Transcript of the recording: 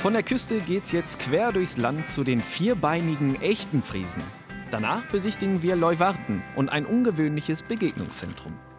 Von der Küste geht's jetzt quer durchs Land zu den vierbeinigen echten Friesen. Danach besichtigen wir Leeuwarden und ein ungewöhnliches Begegnungszentrum.